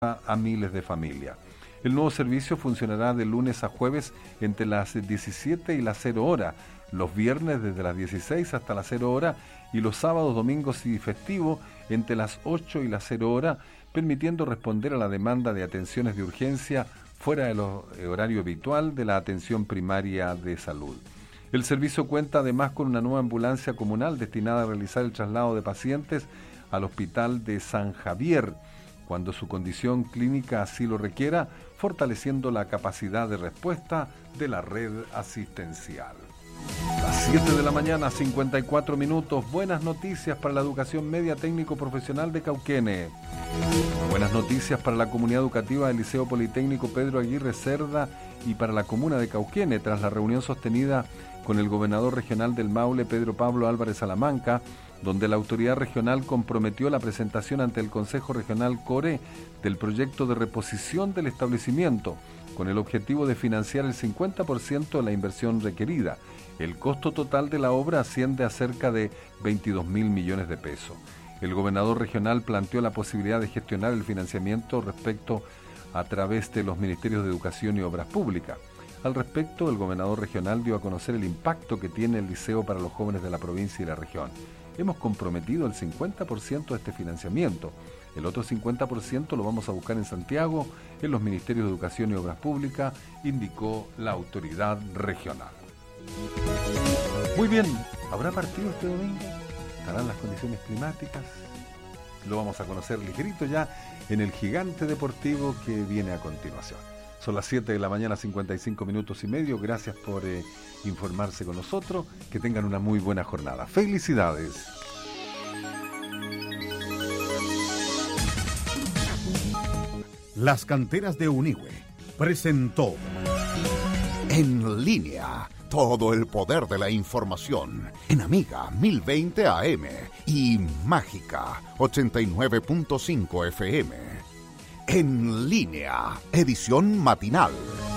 a miles de familias. El nuevo servicio funcionará de lunes a jueves entre las 17 y las 0 horas, los viernes desde las 16 hasta las 0 horas y los sábados, domingos y festivos entre las 8 y las 0 horas, permitiendo responder a la demanda de atenciones de urgencia fuera del horario habitual de la atención primaria de salud. El servicio cuenta además con una nueva ambulancia comunal destinada a realizar el traslado de pacientes al Hospital de San Javier, cuando su condición clínica así lo requiera, fortaleciendo la capacidad de respuesta de la red asistencial. Las 7 de la mañana, 54 minutos. Buenas noticias para la educación media técnico-profesional de Cauquenes. Buenas noticias para la comunidad educativa del Liceo Politécnico Pedro Aguirre Cerda y para la comuna de Cauquenes, tras la reunión sostenida con el gobernador regional del Maule, Pedro Pablo Álvarez Salamanca, donde la autoridad regional comprometió la presentación ante el Consejo Regional CORE del proyecto de reposición del establecimiento, con el objetivo de financiar el 50% de la inversión requerida. El costo total de la obra asciende a cerca de 22.000 millones de pesos. El gobernador regional planteó la posibilidad de gestionar el financiamiento respecto a través de los Ministerios de Educación y Obras Públicas. Al respecto, el gobernador regional dio a conocer el impacto que tiene el liceo para los jóvenes de la provincia y la región. Hemos comprometido el 50% de este financiamiento. El otro 50% lo vamos a buscar en Santiago, en los Ministerios de Educación y Obras Públicas, indicó la autoridad regional. Muy bien, ¿habrá partido este domingo? ¿Estarán las condiciones climáticas? Lo vamos a conocer ligerito ya en el gigante deportivo que viene a continuación. Son las 7 de la mañana, 55 minutos y medio. Gracias por informarse con nosotros. Que tengan una muy buena jornada. ¡Felicidades! Las Canteras de Unigüe presentó En Línea, todo el poder de la información en Amiga 1020 AM y Mágica 89.5 FM. En Línea, edición matinal.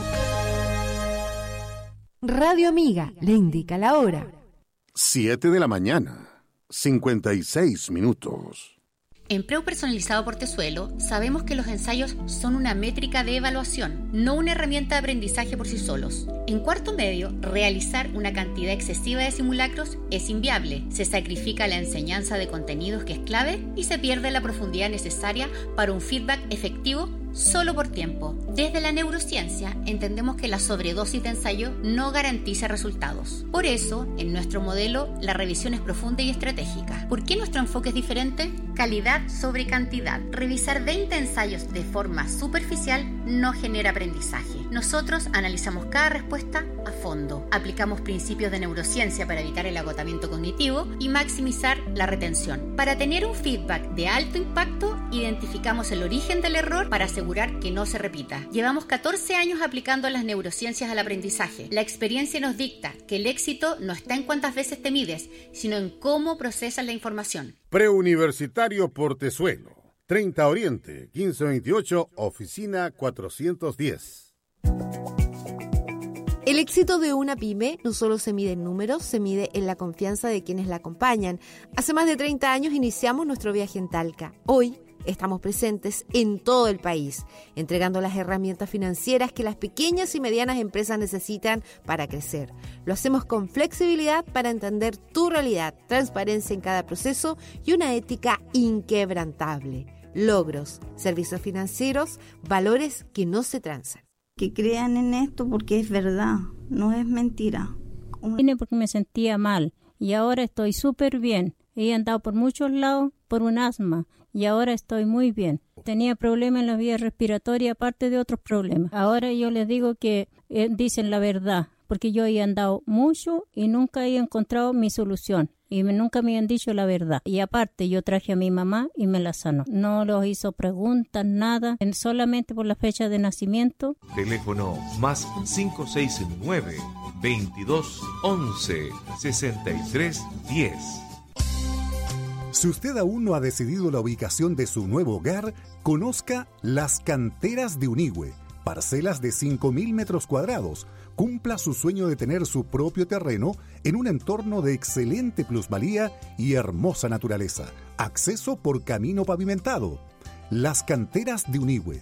Radio Amiga le indica la hora. 7 de la mañana, 56 minutos. En Preu Personalizado Portezuelo sabemos que los ensayos son una métrica de evaluación, no una herramienta de aprendizaje por sí solos. En cuarto medio, realizar una cantidad excesiva de simulacros es inviable. Se sacrifica la enseñanza de contenidos que es clave y se pierde la profundidad necesaria para un feedback efectivo solo por tiempo. Desde la neurociencia entendemos que la sobredosis de ensayo no garantiza resultados. Por eso, en nuestro modelo, la revisión es profunda y estratégica. ¿Por qué nuestro enfoque es diferente? Calidad sobre cantidad. Revisar 20 ensayos de forma superficial no genera aprendizaje. Nosotros analizamos cada respuesta a fondo. Aplicamos principios de neurociencia para evitar el agotamiento cognitivo y maximizar la retención. Para tener un feedback de alto impacto, identificamos el origen del error para asegurar que no se repita. Llevamos 14 años aplicando las neurociencias al aprendizaje. La experiencia nos dicta que el éxito no está en cuántas veces te mides, sino en cómo procesas la información. Preuniversitario Portezuelo, 30 Oriente, 1528, oficina 410. El éxito de una pyme no solo se mide en números, se mide en la confianza de quienes la acompañan. Hace más de 30 años iniciamos nuestro viaje en Talca. Hoy estamos presentes en todo el país, entregando las herramientas financieras que las pequeñas y medianas empresas necesitan para crecer. Lo hacemos con flexibilidad para entender tu realidad, transparencia en cada proceso y una ética inquebrantable. Logros, servicios financieros, valores que no se transan. Que crean en esto porque es verdad, no es mentira. Vine porque me sentía mal y ahora estoy súper bien. He andado por muchos lados por un asma y ahora estoy muy bien. Tenía problemas en la vía respiratoria aparte de otros problemas. Ahora yo les digo que dicen la verdad, porque yo he andado mucho y nunca he encontrado mi solución. Y nunca me han dicho la verdad. Y aparte yo traje a mi mamá y me la sanó. No los hizo preguntas, nada. Solamente por la fecha de nacimiento. Teléfono más 569-2211-6310. Si usted aún no ha decidido la ubicación de su nuevo hogar, conozca Las Canteras de Unigüe. Parcelas de 5.000 metros cuadrados. Cumpla su sueño de tener su propio terreno en un entorno de excelente plusvalía y hermosa naturaleza. Acceso por camino pavimentado. Las Canteras de Unigüe,